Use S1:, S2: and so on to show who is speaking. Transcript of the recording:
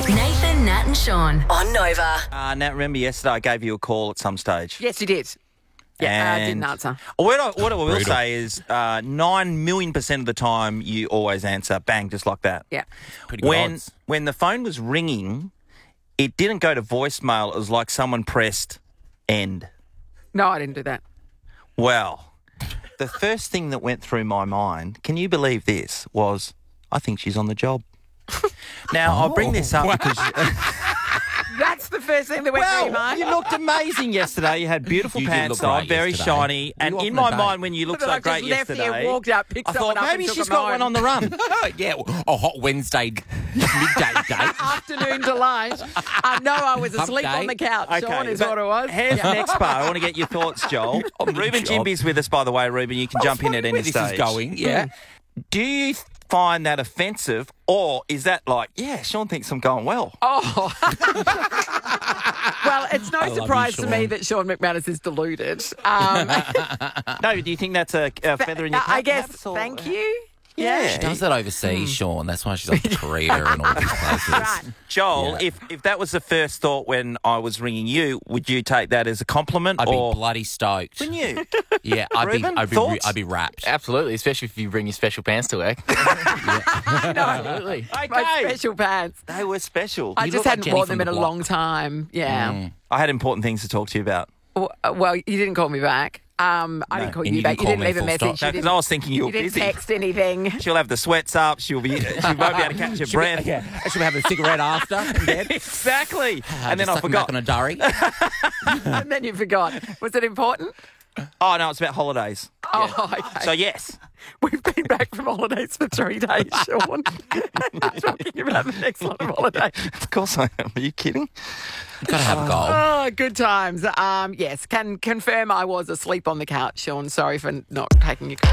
S1: Nathan, Nat and Sean on Nova.
S2: Nat, remember yesterday I gave you a call at some stage?
S3: Yes, you did. Yeah, I didn't answer.
S2: What I will say is 9 million% of the time you always answer, bang, just like that.
S3: Yeah.
S4: Pretty good odds.
S2: When the phone was ringing, it didn't go to voicemail. It was like someone pressed end.
S3: No, I didn't do that.
S2: Well, the first thing that went through my mind, can you believe this, was I think she's on the job. Now, I'll bring this up because...
S3: That's the first thing that went through your mind.
S2: You looked amazing yesterday. You had beautiful
S4: You did
S2: pants
S4: look
S2: on,
S4: great
S2: very
S4: yesterday.
S2: shiny. And
S4: You
S2: in
S4: off
S2: my
S4: on a date.
S2: mind, when you looked
S3: But
S2: so
S3: I just
S2: great
S3: left
S2: yesterday,
S3: here, walked up, picked
S2: I
S3: someone
S2: thought
S3: up
S2: maybe
S3: and took
S2: she's
S3: them
S2: got one
S3: home.
S2: on the run.
S4: Yeah, a hot Wednesday midday date.
S3: Afternoon delight. No, I was
S4: Hump
S3: asleep
S4: day.
S3: on the couch. Sean is
S2: but
S3: what it was.
S2: Here's the next part. I want to get your thoughts, Joel. Reuben
S4: job.
S2: Jimby's with us, by the way, Reuben. You can jump in at any
S4: Where this
S2: stage.
S4: is going, yeah.
S2: Do you find that offensive, or is that like, yeah, Sean thinks I'm going well?
S3: Oh. Well, it's no
S4: love you,
S3: surprise to me
S4: Sean.
S3: that Sean McManus is deluded.
S2: No, do you think that's a feather in your cap?
S3: I guess,
S2: perhaps, or-
S3: thank you.
S2: Yeah.
S4: She does that overseas, Sean. That's why she's on Korea and all these places.
S3: Right.
S2: Joel,
S4: Yeah.
S2: if that was the first thought when I was ringing you, would you take that as a compliment?
S4: I'd
S2: or
S4: be bloody stoked.
S2: Wouldn't you?
S4: Yeah,
S2: Reuben, thoughts?
S4: I'd be wrapped.
S5: Absolutely, especially if you bring your special pants to work.
S3: Absolutely. My
S2: Okay.
S3: special pants.
S2: They were special.
S3: I
S4: You
S3: just
S4: look like
S3: hadn't
S4: Jenny
S3: worn
S4: from
S3: them in
S4: the
S3: a
S4: block.
S3: long time. Yeah.
S2: I had important things to talk to you about.
S3: Well, you didn't call me back. I didn't call
S4: and
S3: you
S4: you
S3: back.
S4: didn't
S3: You
S4: call
S3: didn't
S4: me
S3: leave a
S4: full
S3: message.
S4: stop.
S3: You
S2: Because
S3: didn't,
S2: I was thinking you were
S3: you didn't
S2: busy.
S3: text anything.
S2: She'll have the sweats up. She won't be able to catch her breath.
S4: Yeah, I should have a cigarette after. Again.
S2: Exactly. And then
S4: Just
S2: I
S4: sucking back
S2: forgot.
S4: on a durry.
S3: And then you forgot. Was it important?
S2: Oh, no, it's about holidays.
S3: Oh, okay.
S2: So, yes.
S3: We've been back from holidays for 3 days, Sean. Talking about the next lot of holidays.
S2: Of course I am. Are you kidding?
S4: Gotta have a goal.
S3: Oh, good times. Yes, can confirm I was asleep on the couch, Sean. Sorry for not taking your call.